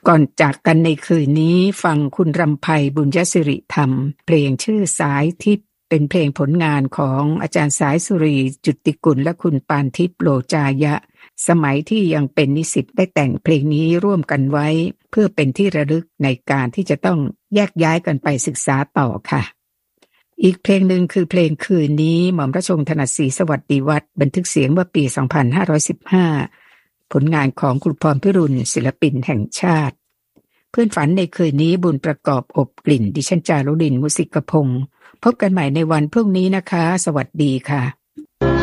ก่อนจากกันในคืนนี้ฟังคุณรำไพบุญยศิริธรรมเพลงชื่อสายทิพย์เป็นเพลงผลงานของอาจารย์สายสุรีจุติกุลและคุณปานทิพย์โลจายะสมัยที่ยังเป็นนิสิตได้แต่งเพลงนี้ร่วมกันไว้เพื่อเป็นที่ระลึกในการที่จะต้องแยกย้ายกันไปศึกษาต่อค่ะอีกเพลงหนึ่งคือเพลงคืนนี้หม่อมราชวงศ์ถนัดศรีสวัสดิวัฒน์บันทึกเสียงเมื่อปี2515ผลงานของครูพรพิรุณศิลปินแห่งชาติเพื่อนฝันในคืนนี้บุญประกอบอบกลิ่นดิฉันจารุลินมุสิกพงศ์พบกันใหม่ในวันพรุ่งนี้นะคะสวัสดีค่ะ